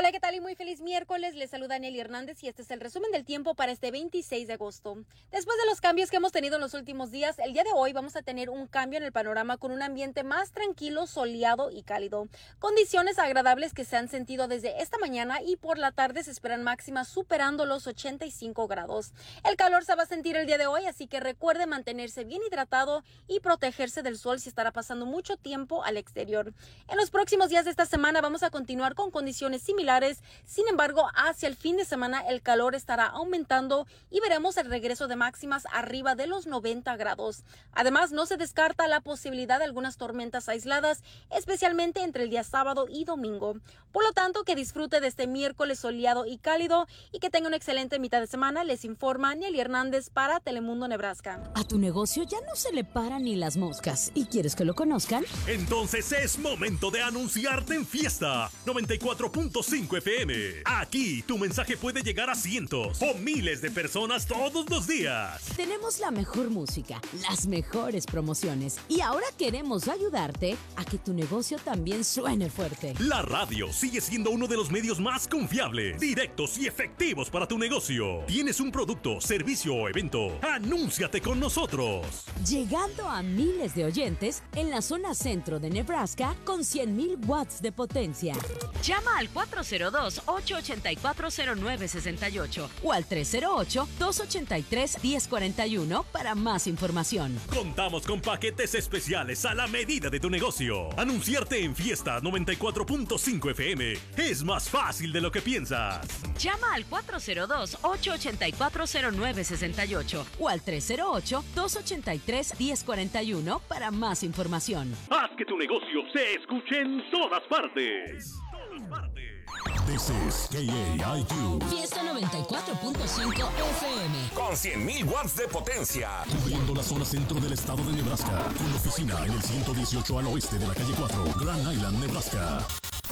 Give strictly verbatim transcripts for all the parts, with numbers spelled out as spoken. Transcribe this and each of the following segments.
Hola, ¿qué tal? Y muy feliz miércoles. Les saluda Nelly Hernández y este es el resumen del tiempo para este veintiséis de agosto. Después de los cambios que hemos tenido en los últimos días, el día de hoy vamos a tener un cambio en el panorama con un ambiente más tranquilo, soleado y cálido. Condiciones agradables que se han sentido desde esta mañana y por la tarde se esperan máximas superando los ochenta y cinco grados. El calor se va a sentir el día de hoy, así que recuerde mantenerse bien hidratado y protegerse del sol si estará pasando mucho tiempo al exterior. En los próximos días de esta semana vamos a continuar con condiciones similares. Sin embargo, hacia el fin de semana el calor estará aumentando y veremos el regreso de máximas arriba de los noventa grados. Además, no se descarta la posibilidad de algunas tormentas aisladas, especialmente entre el día sábado y domingo. Por lo tanto, que disfrute de este miércoles soleado y cálido y que tenga una excelente mitad de semana. Les informa Nelly Hernández para Telemundo, Nebraska. A tu negocio ya no se le paran ni las moscas y quieres que lo conozcan. Entonces es momento de anunciarte en Fiesta noventa y cuatro punto cinco F M. Aquí tu mensaje puede llegar a cientos o miles de personas todos los días. Tenemos la mejor música, las mejores promociones y ahora queremos ayudarte a que tu negocio también suene fuerte. La radio sigue siendo uno de los medios más confiables, directos y efectivos para tu negocio. ¿Tienes un producto, servicio o evento? ¡Anúnciate con nosotros! Llegando a miles de oyentes en la zona centro de Nebraska con cien mil watts de potencia. Llama al cuatro cero dos, ocho ocho cuatro, cero nueve seis ocho o al tres cero ocho, dos ocho tres, uno cero cuatro uno para más información. Contamos con paquetes especiales a la medida de tu negocio. Anunciarte en Fiesta noventa y cuatro punto cinco F M es más fácil de lo que piensas. Llama al cuatro cero dos, ocho ocho cuatro, cero nueve seis ocho o al tres cero ocho, dos ocho tres, uno cero cuatro uno para más información. Haz que tu negocio se escuche en todas partes. Todas partes. This is K A I Q. Fiesta noventa y cuatro punto cinco F M. Con cien mil watts de potencia. Cubriendo la zona centro del estado de Nebraska. Con oficina en el ciento dieciocho al oeste de la calle cuatro, Grand Island, Nebraska.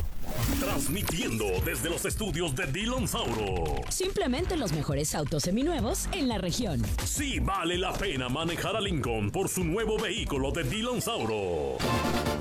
Transmitiendo desde los estudios de Dillon Sauro. Simplemente los mejores autos seminuevos en la región. Sí vale la pena manejar a Lincoln por su nuevo vehículo de Dillon Sauro.